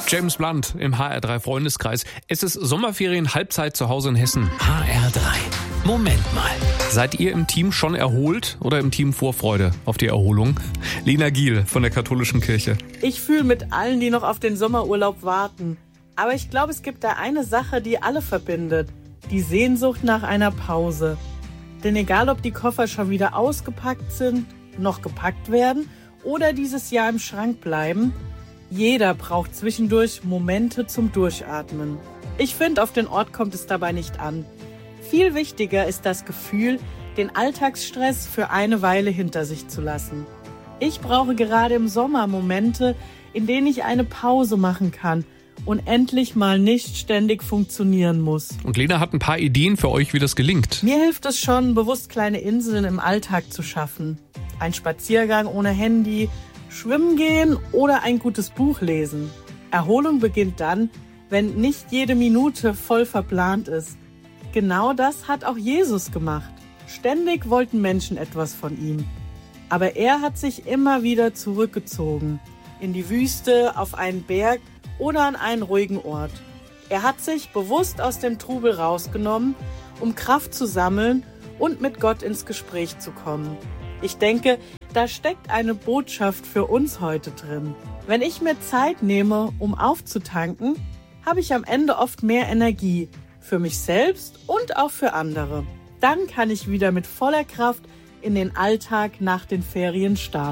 James Blunt im HR3 Freundeskreis. Es ist Sommerferien, Halbzeit zu Hause in Hessen. HR3. Moment mal. Seid ihr im Team schon erholt oder im Team Vorfreude auf die Erholung? Lena Giel von der Katholischen Kirche. Ich fühle mit allen, die noch auf den Sommerurlaub warten. Aber ich glaube, es gibt da eine Sache, die alle verbindet. Die Sehnsucht nach einer Pause. Denn egal, ob die Koffer schon wieder ausgepackt sind, noch gepackt werden oder dieses Jahr im Schrank bleiben, jeder braucht zwischendurch Momente zum Durchatmen. Ich finde, auf den Ort kommt es dabei nicht an. Viel wichtiger ist das Gefühl, den Alltagsstress für eine Weile hinter sich zu lassen. Ich brauche gerade im Sommer Momente, in denen ich eine Pause machen kann und endlich mal nicht ständig funktionieren muss. Und Lena hat ein paar Ideen für euch, wie das gelingt. Mir hilft es schon, bewusst kleine Inseln im Alltag zu schaffen. Ein Spaziergang ohne Handy, schwimmen gehen oder ein gutes Buch lesen. Erholung beginnt dann, wenn nicht jede Minute voll verplant ist. Genau das hat auch Jesus gemacht. Ständig wollten Menschen etwas von ihm. Aber er hat sich immer wieder zurückgezogen. In die Wüste, auf einen Berg oder an einen ruhigen Ort. Er hat sich bewusst aus dem Trubel rausgenommen, um Kraft zu sammeln und mit Gott ins Gespräch zu kommen. Ich denke, da steckt eine Botschaft für uns heute drin. Wenn ich mir Zeit nehme, um aufzutanken, habe ich am Ende oft mehr Energie für mich selbst und auch für andere. Dann kann ich wieder mit voller Kraft in den Alltag nach den Ferien starten.